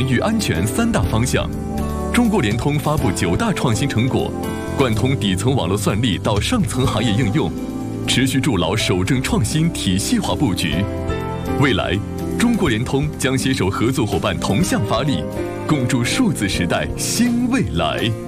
与安全3大方向。中国联通发布9大创新成果，贯通底层网络算力到上层行业应用，持续筑牢守正创新体系化布局。未来，中国联通将携手合作伙伴同向发力，共筑数字时代新未来。